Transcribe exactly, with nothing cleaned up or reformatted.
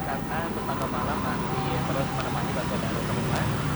karena tetangga malam masih terus menemani Mbak saudara ke rumah.